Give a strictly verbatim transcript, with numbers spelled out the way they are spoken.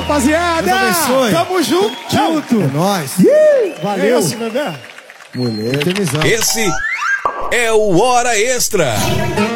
rapaziada. Deus abençoe. Tamo junto. Junto. É nóis. Valeu. Esse, bebê. Mulher. Esse é o Hora Extra.